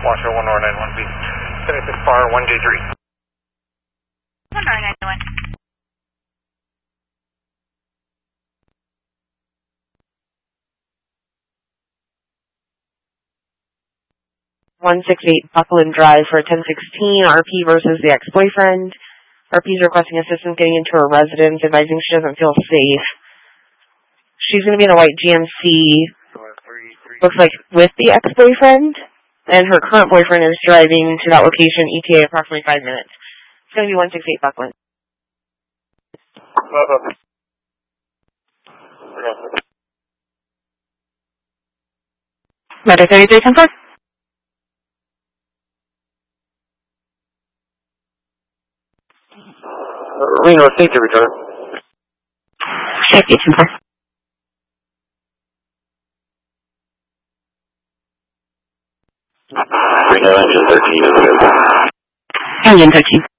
Washoe 1991B. 76 bar 1J3. 1991. .168 Buckland Drive for 1016, RP versus the ex-boyfriend. RP is requesting assistance getting into her residence, advising she doesn't feel safe. She's going to be in a white GMC, looks like with the ex-boyfriend, and her current boyfriend is driving to that location, ETA approximately 5 minutes. It's going to be 168 Buckland. Matter 3310. Reno, safety return. Safety 10-4. Reno, engine 13 is good. Engine 13.